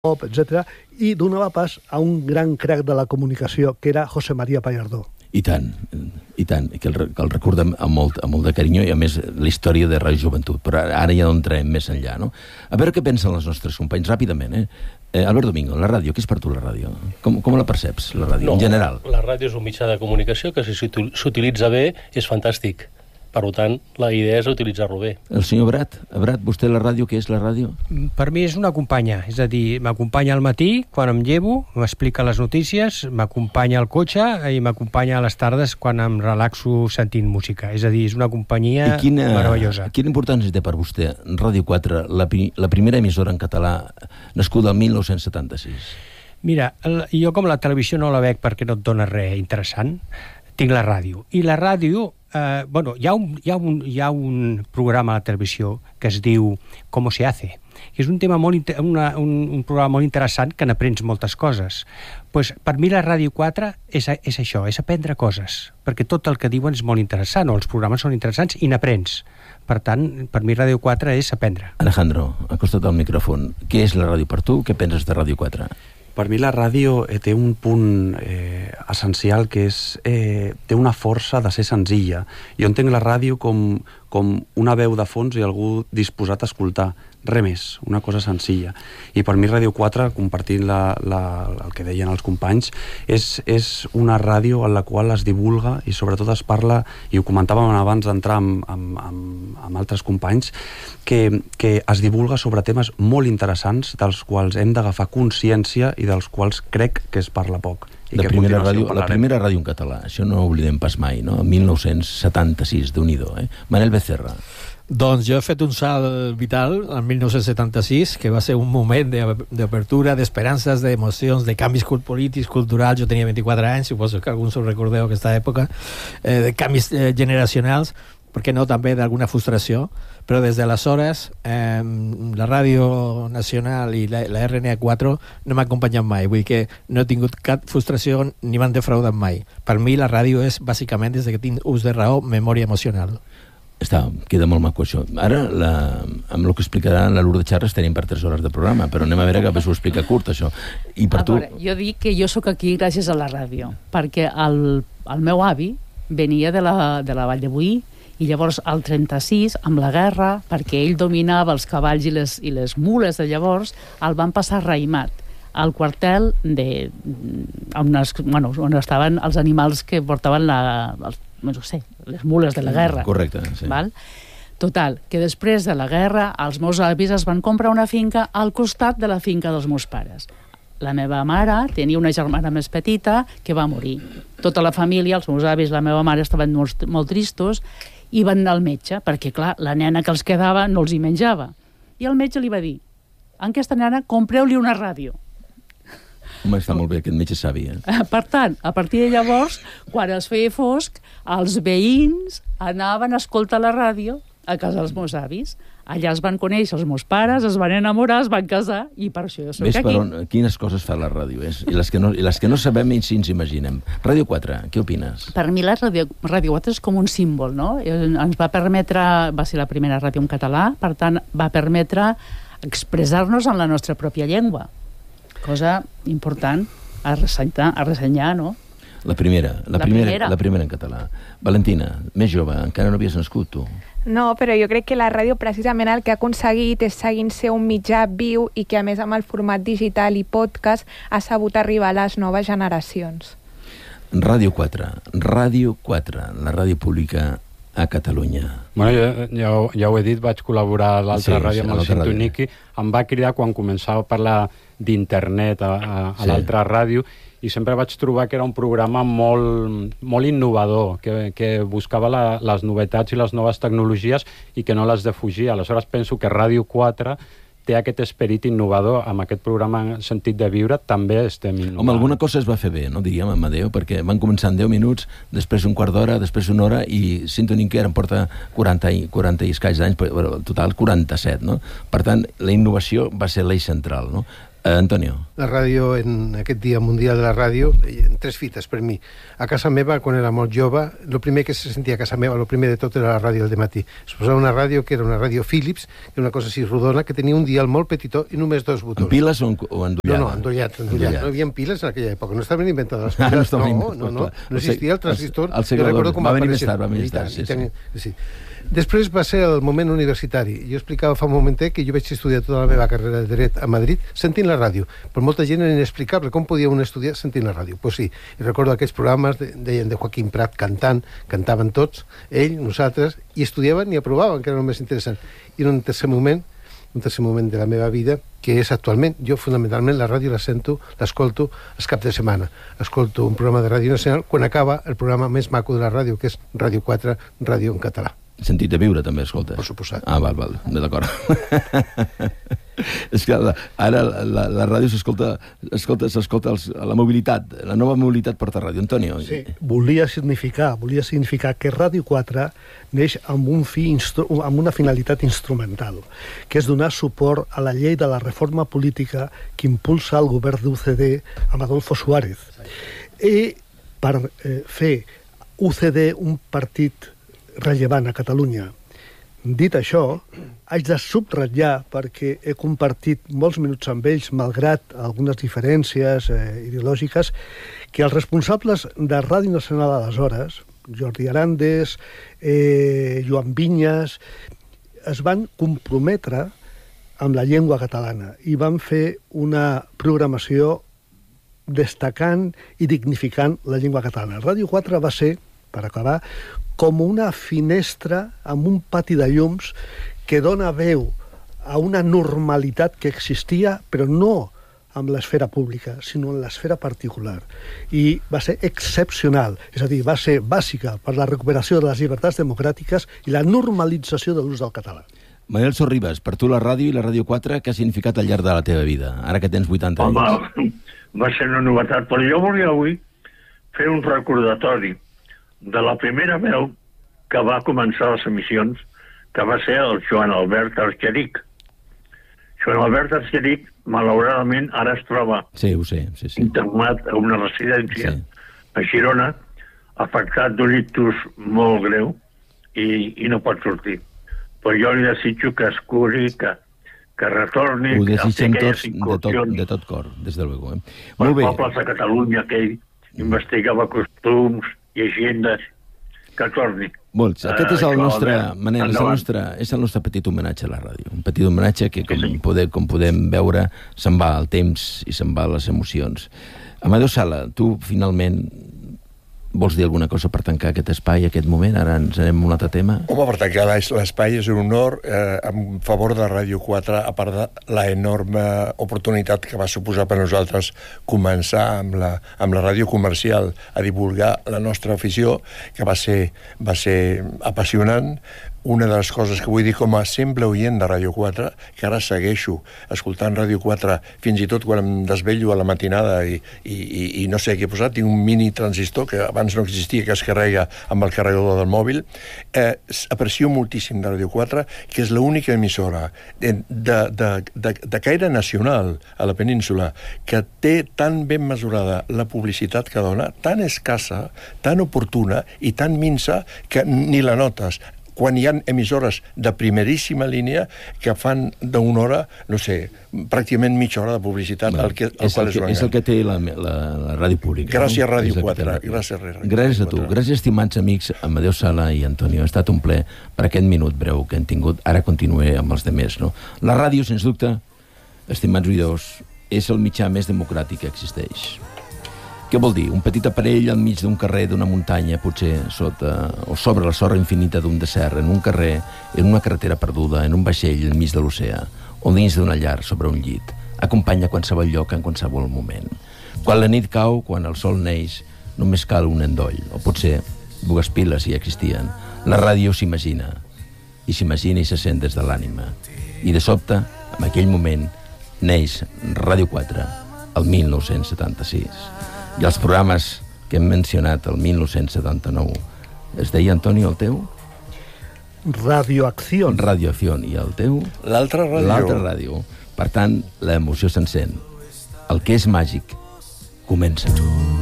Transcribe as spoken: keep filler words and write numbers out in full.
pop, etcètera, i donava pas a un gran crac de la comunicació, que era José María Pallardó. I tant, i tant, que el, que el recordem amb molt, amb molt de carinyo, i a més la història de Ràdio Joventut, però ara ja no entrem més enllà, no? A veure què pensen els nostres companys, ràpidament, eh? eh Albert Domingo, la ràdio, què és per tu la ràdio? Com, com la perceps, la ràdio, no, en general? La ràdio és un mitjà de comunicació que si s'utilitza bé és fantàstic. Per tant, la idea és utilitzar-lo bé. El senyor Brat, Brat, vostè la ràdio, què és la ràdio? Per mi és una companya, és a dir, m'acompanya al matí quan em llevo, m'explica les notícies, m'acompanya al cotxe i m'acompanya a les tardes quan em relaxo sentint música. És a dir, és una companyia quina, meravellosa. Quina importància té per vostè Ràdio quatre, la, la primera emissora en català nascuda el mil nou-cents setanta-sis? Mira, jo com la televisió no la veig perquè no et dona res interessant, tinc la ràdio. I la ràdio, eh, bueno, hi ha, un, hi, ha un, hi ha un programa a la televisió que es diu ¿Cómo se hace? Que és un tema molt, una, un, un programa molt interessant que n'aprens moltes coses. Pues, per mi la Ràdio quatre és, és això, és aprendre coses, perquè tot el que diuen és molt interessant, o els programes són interessants i n'aprens. Per tant, per mi Ràdio quatre és aprendre. Alejandro, acosta't al micròfon. Què és la ràdio per tu? Què penses de Ràdio quatre? Per mi la ràdio eh, té un punt eh, essencial que és eh, té una força de ser senzilla. Jo entenc la ràdio com, com una veu de fons i algú disposat a escoltar. Res més, una cosa senzilla. I per mi Ràdio quatre, compartint la, la, el que deien els companys, és, és una ràdio en la qual es divulga i sobretot es parla, i ho comentàvem abans d'entrar amb, amb, amb, amb altres companys, que, que es divulga sobre temes molt interessants dels quals hem d'agafar consciència i dels quals crec que es parla poc. I la, primera ràdio, la primera ràdio en català, això no ho oblidem pas mai, no? mil nou-cents setanta-sis, Déu-n'hi-do, eh? Manel Becerra. Doncs jo he fet un salt vital en mil nou-cents setanta-sis, que va ser un moment d'apertura, d'esperances, d'emocions, de canvis polítics, culturals. Jo tenia vint-i-quatre anys, suposo que alguns us recordeu aquesta època, eh, de canvis eh, generacionals, per què no també d'alguna frustració, però des d'aleshores eh, la Ràdio Nacional i la, la R N A quatre no m'ha acompanyat mai, vull dir que no he tingut cap frustració ni m'han defraudat mai. Per mi la ràdio és bàsicament, des que tinc ús de raó, memòria emocional. Està, queda molt maco això. Ara, la, amb el que explicarà la Lourdes Charras tenim per tres hores de programa, però anem a veure que s'ho explica curt, això. I per a tu... veure, jo dic que jo sóc aquí gràcies a la ràdio, perquè el, el meu avi venia de la, de la Vall de Boí, i llavors al trenta-sis, amb la guerra, perquè ell dominava els cavalls i les, i les mules de llavors, el van passar raïmat al quartel de, on, es, bueno, on estaven els animals que portaven la, els, no sé, les mules de la guerra. Correcte, sí. Val? Total, que després de la guerra els meus avis es van comprar una finca al costat de la finca dels meus pares. La meva mare tenia una germana més petita que va morir. Tota la família, els meus avis, la meva mare, estaven molt, molt tristos i van anar al metge, perquè, clar, la nena que els quedava no els hi menjava. I el metge li va dir: a aquesta nena compreu-li una ràdio. Home, està molt bé, aquest metge savi, eh? Per tant, a partir de llavors, quan es feia fosc, els veïns anaven a escoltar la ràdio a casa dels meus avis. Allà es van conèixer els meus pares, es van enamorar, es van casar, i per això jo soc Ves aquí. Per on, quines coses fa la ràdio, és? I les que no, i les que no sabem i si ens imaginem. Ràdio quatre, què opines? Per mi la ràdio, ràdio quatre és com un símbol, no? Ens va permetre, va ser la primera ràdio en català, per tant, va permetre expressar-nos en la nostra pròpia llengua. Cosa important a ressenyar, a ressenyar, no? La primera, la, la primera, primera. La primera en català. Valentina, més jove, encara no havies nascut, tu. No, però jo crec que la ràdio precisament el que ha aconseguit és seguint ser un mitjà viu i que a més amb el format digital i podcast ha sabut arribar a les noves generacions. Ràdio quatre, Ràdio quatre, la ràdio pública a Catalunya. Bueno, jo, ja, ja ho he dit, vaig col·laborar a l'altra sí, ràdio, sí, amb el Sintoniqui. Em va cridar quan començava a parlar d'internet a, a, a sí. l'altra ràdio, i sempre vaig trobar que era un programa molt, molt innovador, que, que buscava la, les novetats i les noves tecnologies i que no les defugia. Aleshores penso que Ràdio quatre té aquest esperit innovador. Amb aquest programa en sentit de viure també estem innovant. Home, alguna cosa es va fer bé, no diríem, amb Adéu, perquè van començar en deu minuts, després un quart d'hora, després una hora, i Sintoniqui ara em porta quaranta i, quaranta i escaig d'anys, però total quaranta-set, no? Per tant, la innovació va ser l'eix central, no? Uh, Antonio. La ràdio, en aquest dia mundial de la ràdio, tres fites per mi. A casa meva, quan era molt jove, el primer que se sentia a casa meva, el primer de tot era la ràdio del dematí. Es posava una ràdio que era una ràdio Philips, que era una cosa així rodona, que tenia un dial molt petitó i només dos botons. En piles o, en, o endollada? No, no, endollat, endollat. endollat. No hi havia piles en aquella època, no estaven inventades les piles. Ah, no, no, no, no, no existia el transistor. El segle recordo com va, va venir aparèixer. més tard, va venir més tard, sí, ten... sí. Després va ser el moment universitari. Jo explicava fa un momentet que jo vaig estudiar tota la meva carrera de dret a Madrid sentint la ràdio. Per molta gent era inexplicable com podia un estudiar sentint la ràdio. Doncs pues sí, i recordo aquells programes, de, deien de Joaquim Prat cantant, cantaven tots, ell, nosaltres, i estudiaven i aprovaven, que era el més interessant. I en un tercer moment, un tercer moment de la meva vida, que és actualment, jo fonamentalment la ràdio la sento, l'escolto els caps de setmana. Escolto un programa de Ràdio Nacional quan acaba el programa més maco de la ràdio, que és Ràdio quatre, ràdio en català. Sentit de viure, també, escoltes? Per suposat. Ah, val, val, d'acord. És que la, ara la, la ràdio s'escolta, s'escolta, s'escolta la mobilitat, la nova mobilitat porta ràdio. Antonio. Sí, volia significar, volia significar que Ràdio quatre neix amb, un fi instru amb una finalitat instrumental, que és donar suport a la llei de la reforma política que impulsa el govern d'U C D amb Adolfo Suárez. I per eh, fer U C D un partit rellevant a Catalunya. Dit això, haig de subratllar, perquè he compartit molts minuts amb ells, malgrat algunes diferències eh, ideològiques, que els responsables de Ràdio Nacional aleshores, Jordi Arandes, eh, Joan Vinyes, es van comprometre amb la llengua catalana i van fer una programació destacant i dignificant la llengua catalana. Ràdio quatre va ser, per acabar, com una finestra amb un pati de llums que dona veu a una normalitat que existia, però no amb l'esfera pública, sinó en l'esfera particular. I va ser excepcional, és a dir, va ser bàsica per la recuperació de les llibertats democràtiques i la normalització de l'ús del català. Manel Sorribas, per tu la ràdio i la Ràdio quatre, què ha significat al llarg de la teva vida, ara que tens vuitanta anys? Home, va ser una novetat, però jo volia avui fer un recordatori de la primera veu que va començar les emissions, que va ser el Joan Albert Argeric. Joan Albert Argeric, malauradament, ara es troba sí, ho sé, sí, sí. internat a una residència sí. a Girona, afectat d'un ictus molt greu i, i no pot sortir. Però jo li desitjo que es curi, que, que retorni... Ho desitgem tots de tot, de tot cor, des de luego. Eh? Molt bé. Els pobles de Catalunya, que ell investigava costums, llegendes, que torni. Molts. Aquest és el nostre, Manel, és el nostre, és el nostre petit homenatge a la ràdio. Un petit homenatge que, com, sí. poder, com podem veure, se'n va el temps i se'n va les emocions. Amadeu Sala, tu finalment vols dir alguna cosa per tancar aquest espai, aquest moment? Ara ens anem a un altre tema. Home, per tancar l'espai és un honor eh, en favor de Ràdio quatre, a part de la enorme oportunitat que va suposar per nosaltres començar amb la, amb la ràdio comercial a divulgar la nostra afició, que va ser, va ser apassionant. Una de les coses que vull dir com a simple oient de Ràdio quatre, que ara segueixo escoltant Ràdio quatre fins i tot quan em desvello a la matinada i, i, i, i no sé què he posat, tinc un mini transistor que abans no existia, que es carrega amb el carregador del mòbil. Eh, aprecio moltíssim de Ràdio quatre, que és l'única emissora de, de, de, de, de caire nacional a la península que té tan ben mesurada la publicitat que dona, tan escassa, tan oportuna i tan minsa que ni la notes. Quan hi ha emissores de primeríssima línia que fan d'una hora, no sé, pràcticament mitja hora de publicitat, bueno, al que, al és, qual el que, es és el que té la, la, la ràdio pública. Gràcies, no? Ràdio quatre. Gràcies, Ràdio gràcies a tu. Gràcies, estimats amics Amadeu Sala i Antonio. Ha estat un ple per aquest minut breu que hem tingut. Ara continuem amb els demés, no? La ràdio, sens dubte, estimats oïdors, és el mitjà més democràtic que existeix. Què vol dir? Un petit aparell al mig d'un carrer, d'una muntanya, potser sota o sobre la sorra infinita d'un desert, en un carrer, en una carretera perduda, en un vaixell enmig de l'oceà, o dins d'una llar sobre un llit. Acompanya qualsevol lloc en qualsevol moment. Quan la nit cau, quan el sol neix, només cal un endoll, o potser dues piles si existien. La ràdio s'imagina, i s'imagina i se sent des de l'ànima. I de sobte, en aquell moment, neix Ràdio quatre, el mil nou-cents setanta-sis. I els programes que hem mencionat el mil nou-cents setanta-nou, es deia, Antonio, el teu? Radioacció. Radioacció. I el teu? L'altra ràdio. L'altra ràdio. Per tant, l'emoció se'n sent. El que és màgic comença.